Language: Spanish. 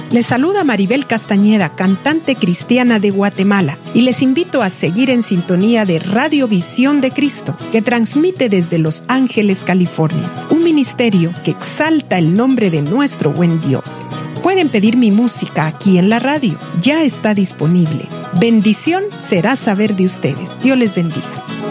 Les saluda Maribel Castañeda, cantante cristiana de Guatemala, y les invito a seguir en sintonía de Radio Visión de Cristo, que transmite desde Los Ángeles, California, un ministerio que exalta el nombre de nuestro buen Dios. Pueden pedir mi música aquí en la radio, ya está disponible. Bendición será saber de ustedes. Dios les bendiga.